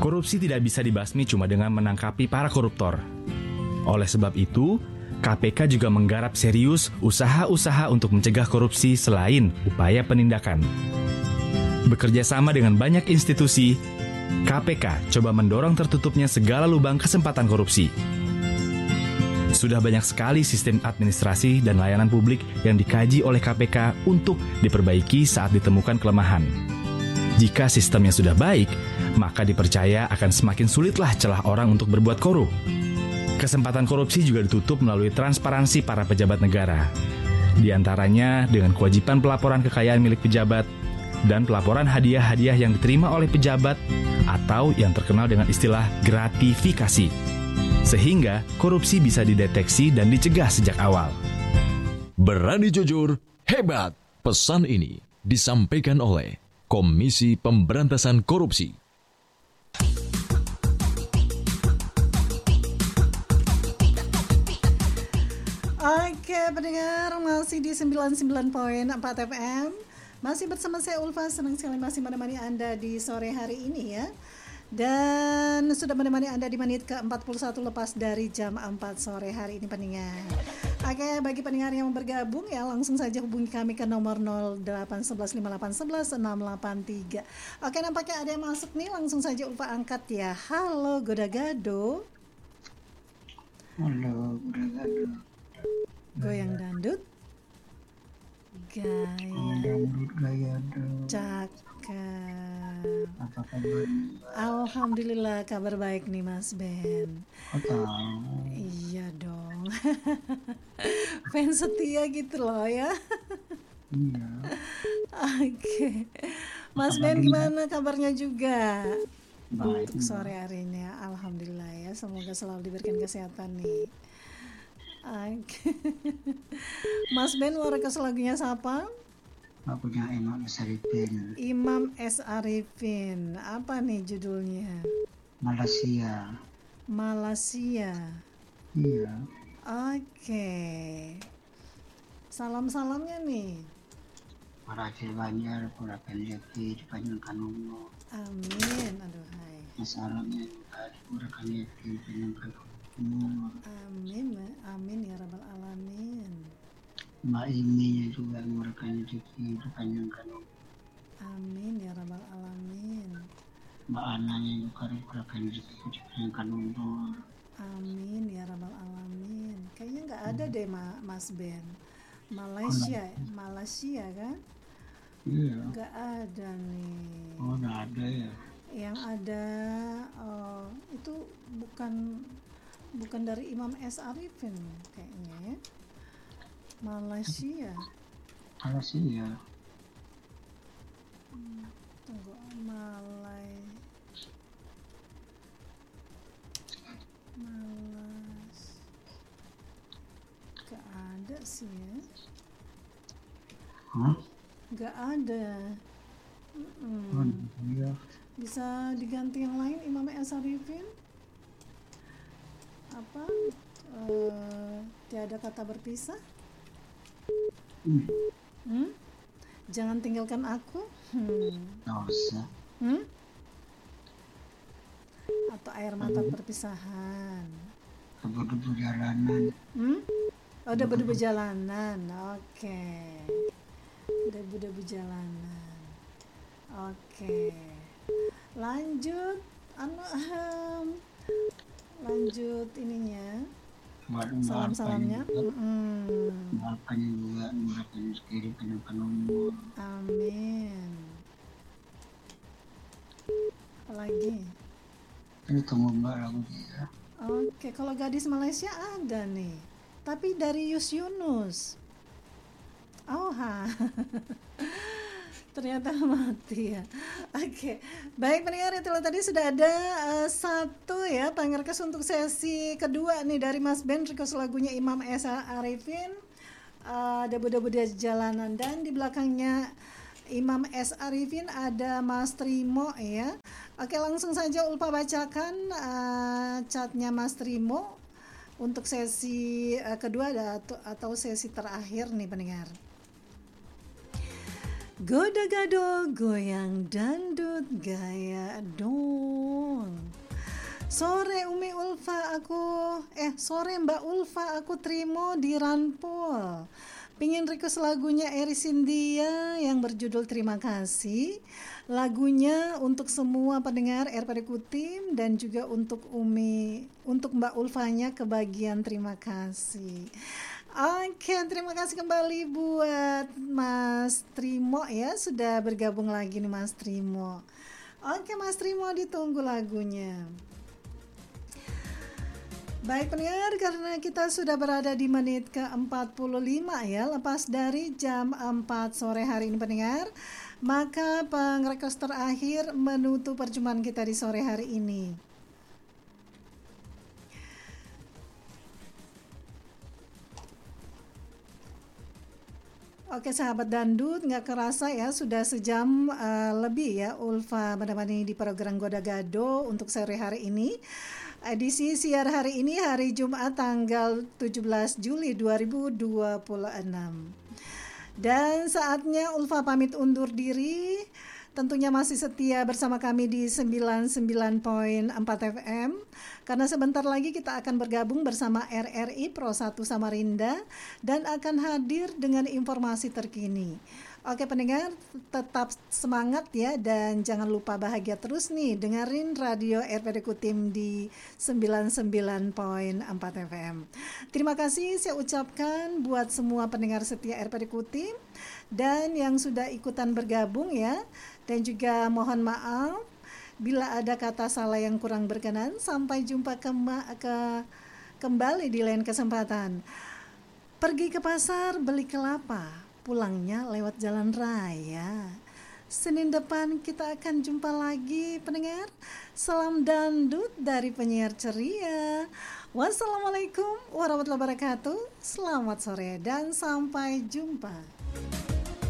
Korupsi tidak bisa dibasmi cuma dengan menangkapi para koruptor. Oleh sebab itu, KPK juga menggarap serius usaha-usaha untuk mencegah korupsi selain upaya penindakan. Bekerja sama dengan banyak institusi, KPK coba mendorong tertutupnya segala lubang kesempatan korupsi. Sudah banyak sekali sistem administrasi dan layanan publik yang dikaji oleh KPK untuk diperbaiki saat ditemukan kelemahan. Jika sistemnya sudah baik, maka dipercaya akan semakin sulitlah celah orang untuk berbuat korup. Kesempatan korupsi juga ditutup melalui transparansi para pejabat negara. Di antaranya dengan kewajiban pelaporan kekayaan milik pejabat dan pelaporan hadiah-hadiah yang diterima oleh pejabat atau yang terkenal dengan istilah gratifikasi. Sehingga korupsi bisa dideteksi dan dicegah sejak awal. Berani jujur, hebat. Pesan ini disampaikan oleh Komisi Pemberantasan Korupsi. Oke, pendengar, masih di 99.4 FM. Masih bersama saya Ulfa, senang sekali masih menemani Anda di sore hari ini ya. Dan sudah menemani Anda di menit ke-41 lepas dari jam 4 sore hari ini, pendengar. Oke, bagi pendengar yang bergabung ya, langsung saja hubungi kami ke nomor 08115811 683. Oke, nampaknya ada yang masuk nih, langsung saja Ulfa angkat ya. Halo, Goda-Gado. Halo, Goda-Gado. Goyang dandut. Gaya. Cakep. Apa kabar? Alhamdulillah, kabar baik nih Mas Ben. Kok tahu? Iya dong. Fans setia gitu loh ya. Iya. Oke. Mas Ben gimana kabarnya juga? Baik. Untuk sore hari ini ya. Alhamdulillah ya. Semoga selalu diberikan kesehatan nih. Oke. Mas Ben mau request lagunya siapa? Lagunya Imam S. Arifin. Imam S. Arifin. Apa nih judulnya? Malaysia. Malaysia. Iya. Oke. Salam-salamnya nih. Para Banjar, para Penjati, dipanjangkan umur. Amin. Aduh hai. Masalahnya juga dimurahkan yakin, dipanjangkan umur. Amin. Amin ya rabbal alamin. Mbak Imi juga dimurahkan yakin, dipanjangkan umur. Amin ya rabbal alamin. Mbak Ananya juga dimurahkan yakin, dipanjangkan umur. Amin ya rabbal alamin. Kayaknya nggak ada deh Mas Ben. Malaysia kan? Iya. Nggak ada nih. Oh, nggak ada ya? Yang ada itu bukan dari Imam S. Arifin kayaknya ya. Malaysia. Tunggu, gak ada sih ya. Gak ada. Iya. Bisa diganti yang lain, Imam S. Arifin? Apa? Tiada kata berpisah? Jangan tinggalkan aku? Nggak usah. Atau air mata perpisahan? Debu-debu jalanan. Oh, debu-debu jalanan. Oke. Debu-debu jalanan. Oke. Lanjut. Lanjut ininya. Salam-salamnya. Maafkannya juga, murahkan rezeki, panjangkan umur. Amin. Apalagi? Ini tunggu Mbak lagu dia. Oke, kalau gadis Malaysia ada nih. Tapi dari Yunus. Oh, ternyata mati ya. Oke, baik pendengar, itu tadi sudah ada satu ya pengerkes untuk sesi kedua nih dari Mas Ben, request lagunya Imam S. Arifin, Debu-debu di jalanan, dan di belakangnya Imam S. Arifin ada Mas Trimo ya. Oke, langsung saja Ulfa bacakan chatnya Mas Trimo untuk sesi kedua atau sesi terakhir nih pendengar. Goda-gado, goyang dandut, gaya dong. Sore Umi Ulfa sore Mbak Ulfa, aku Trimo di Ranpol. Pingin request lagunya Eri Cynthia yang berjudul Terima Kasih. Lagunya untuk semua pendengar RPD Kutim dan juga untuk Mbak Ulfanya kebagian terima kasih. Oke, terima kasih kembali buat Mas Trimo ya, sudah bergabung lagi nih Mas Trimo. Oke Mas Trimo, ditunggu lagunya. Baik pendengar, karena kita sudah berada di menit ke-45 ya, lepas dari jam 4 sore hari ini pendengar, maka pengrequest terakhir menutup perjumpaan kita di sore hari ini. Oke sahabat Dandut, nggak kerasa ya sudah sejam lebih ya Ulfa menemani di program Goda Gado untuk sore hari ini. Edisi siar hari ini hari Jumat tanggal 17 Juli 2026. Dan saatnya Ulfa pamit undur diri. Tentunya masih setia bersama kami di 99.4 FM. Karena sebentar lagi kita akan bergabung bersama RRI Pro 1 Samarinda dan akan hadir dengan informasi terkini. Oke pendengar, tetap semangat ya dan jangan lupa bahagia terus nih dengerin radio RPD Kutim di 99.4 FM. Terima kasih saya ucapkan buat semua pendengar setia RPD Kutim dan yang sudah ikutan bergabung ya, dan juga mohon maaf bila ada kata salah yang kurang berkenan. Sampai jumpa kembali di lain kesempatan. Pergi ke pasar beli kelapa, pulangnya lewat jalan raya. Senin depan kita akan jumpa lagi pendengar. Salam Dandut dari penyiar ceria. Wassalamualaikum warahmatullahi wabarakatuh. Selamat sore dan sampai jumpa.